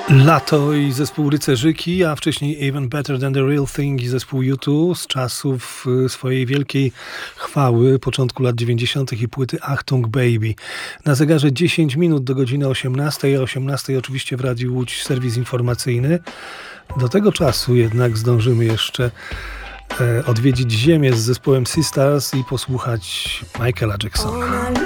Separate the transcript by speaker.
Speaker 1: Lato i zespół Rycerzyki, a wcześniej Even Better Than The Real Thing i zespół U2 z czasów swojej wielkiej chwały, początku lat 90. i płyty Achtung Baby. Na zegarze 10 minut do godziny 18, a 18 oczywiście w Radiu Łódź serwis informacyjny. Do tego czasu jednak zdążymy jeszcze odwiedzić Ziemię z zespołem Sisters i posłuchać Michaela Jacksona.